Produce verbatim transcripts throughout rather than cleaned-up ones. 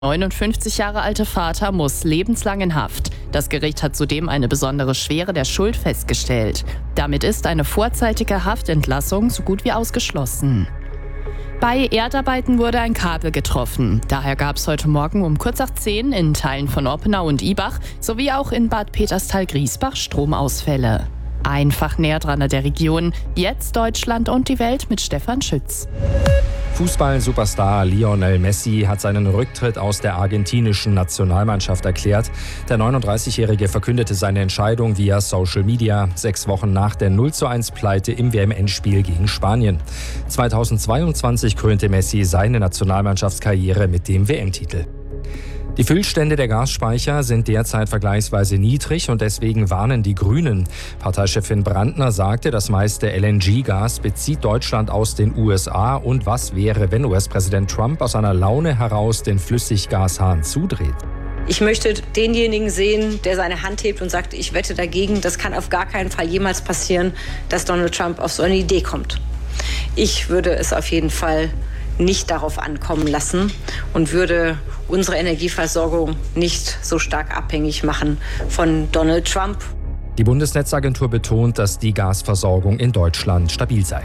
neunundfünfzig Jahre alte Vater muss lebenslang in Haft. Das Gericht hat zudem eine besondere Schwere der Schuld festgestellt. Damit ist eine vorzeitige Haftentlassung so gut wie ausgeschlossen. Bei Erdarbeiten wurde ein Kabel getroffen. Daher gab es heute Morgen um kurz nach zehn in Teilen von Oppenau und Ibach sowie auch in Bad Peterstal-Griesbach Stromausfälle. Einfach näher dran an der Region. Jetzt Deutschland und die Welt mit Stefan Schütz. Fußball-Superstar Lionel Messi hat seinen Rücktritt aus der argentinischen Nationalmannschaft erklärt. Der neununddreißigjährige verkündete seine Entscheidung via Social Media, sechs Wochen nach der null zu eins Pleite im W M-Endspiel gegen Spanien. zweitausendzweiundzwanzig krönte Messi seine Nationalmannschaftskarriere mit dem W M-Titel. Die Füllstände der Gasspeicher sind derzeit vergleichsweise niedrig und deswegen warnen die Grünen. Parteichefin Brandner sagte, das meiste L N G-Gas bezieht Deutschland aus den U S A. Und was wäre, wenn U S-Präsident Trump aus einer Laune heraus den Flüssiggashahn zudreht? Ich möchte denjenigen sehen, der seine Hand hebt und sagt, ich wette dagegen. Das kann auf gar keinen Fall jemals passieren, dass Donald Trump auf so eine Idee kommt. Ich würde es auf jeden Fall nicht darauf ankommen lassen und würde unsere Energieversorgung nicht so stark abhängig machen von Donald Trump. Die Bundesnetzagentur betont, dass die Gasversorgung in Deutschland stabil sei.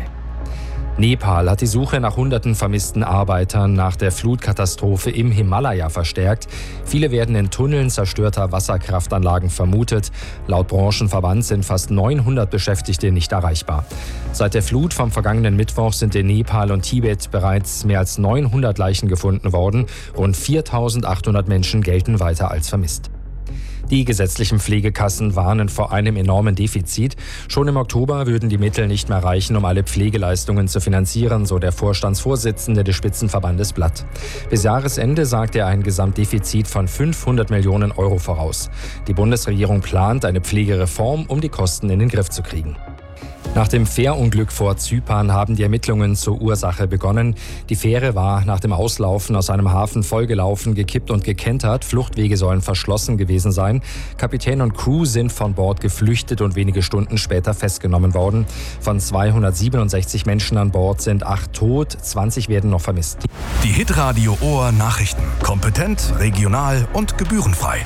Nepal hat die Suche nach hunderten vermissten Arbeitern nach der Flutkatastrophe im Himalaya verstärkt. Viele werden in Tunneln zerstörter Wasserkraftanlagen vermutet. Laut Branchenverband sind fast neunhundert Beschäftigte nicht erreichbar. Seit der Flut vom vergangenen Mittwoch sind in Nepal und Tibet bereits mehr als neunhundert Leichen gefunden worden. Rund viertausendachthundert Menschen gelten weiter als vermisst. Die gesetzlichen Pflegekassen warnen vor einem enormen Defizit. Schon im Oktober würden die Mittel nicht mehr reichen, um alle Pflegeleistungen zu finanzieren, so der Vorstandsvorsitzende des Spitzenverbandes Blatt. Bis Jahresende sagt er ein Gesamtdefizit von fünfhundert Millionen Euro voraus. Die Bundesregierung plant eine Pflegereform, um die Kosten in den Griff zu kriegen. Nach dem Fährunglück vor Zypern haben die Ermittlungen zur Ursache begonnen. Die Fähre war nach dem Auslaufen aus einem Hafen vollgelaufen, gekippt und gekentert. Fluchtwege sollen verschlossen gewesen sein. Kapitän und Crew sind von Bord geflüchtet und wenige Stunden später festgenommen worden. Von zweihundertsiebenundsechzig Menschen an Bord sind acht tot, zwanzig werden noch vermisst. Die Hitradio Ohr Nachrichten. Kompetent, regional und gebührenfrei.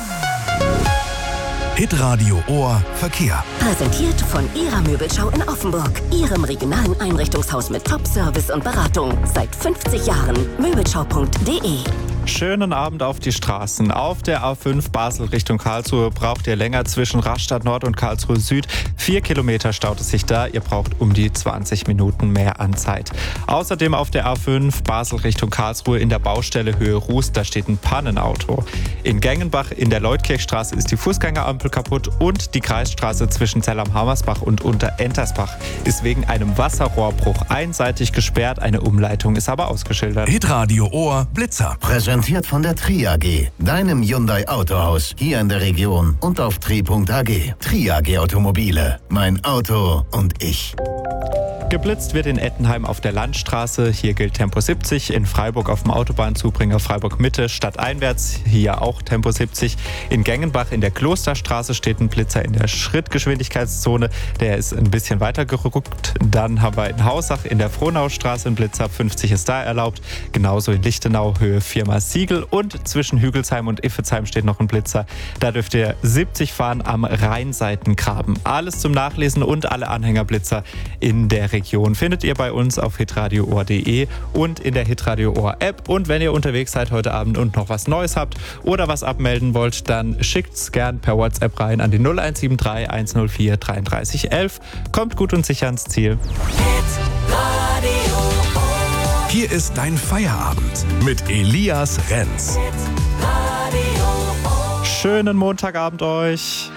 Hitradio Ohr Verkehr. Präsentiert von Ihrer Möbelschau in Offenburg. Ihrem regionalen Einrichtungshaus mit Top-Service und Beratung. Seit fünfzig Jahren. Möbelschau punkt de. Schönen Abend auf die Straßen. Auf der A fünf Basel Richtung Karlsruhe braucht ihr länger zwischen Rastatt Nord und Karlsruhe Süd. Vier Kilometer staut es sich da. Ihr braucht um die zwanzig Minuten mehr an Zeit. Außerdem auf der A fünf Basel Richtung Karlsruhe in der Baustelle Höhe Ruß. Da steht ein Pannenauto. In Gengenbach in der Leutkirchstraße ist die Fußgängerampel kaputt und die Kreisstraße zwischen Zell am Hammersbach und Unter-Entersbach ist wegen einem Wasserrohrbruch einseitig gesperrt. Eine Umleitung ist aber ausgeschildert. Hitradio Ohr Blitzer. Präsentiert von der Tri A G, deinem Hyundai Autohaus, hier in der Region und auf tri punkt a g. Tri A G Automobile, mein Auto und ich. Geblitzt wird in Ettenheim auf der Landstraße. Hier gilt Tempo siebzig. In Freiburg auf dem Autobahnzubringer Freiburg-Mitte stadteinwärts. Hier auch Tempo siebzig. In Gengenbach in der Klosterstraße steht ein Blitzer in der Schrittgeschwindigkeitszone. Der ist ein bisschen weiter gerückt. Dann haben wir in Hausach in der Frohnaustraße einen Blitzer. fünfzig ist da erlaubt. Genauso in Lichtenau Höhe Firma Siegel. Und zwischen Hügelsheim und Iffezheim steht noch ein Blitzer. Da dürft ihr siebzig fahren am Rheinseitengraben. Alles zum Nachlesen und alle Anhängerblitzer in der Region findet ihr bei uns auf hitradio ohr punkt de und in der Hitradio Ohr App. Und wenn ihr unterwegs seid heute Abend und noch was Neues habt oder was abmelden wollt, dann schickt's gern per WhatsApp rein an die null eins sieben drei eins null vier dreiunddreißig elf. Kommt gut und sicher ans Ziel. Hier ist dein Feierabend mit Elias Renz. Schönen Montagabend euch.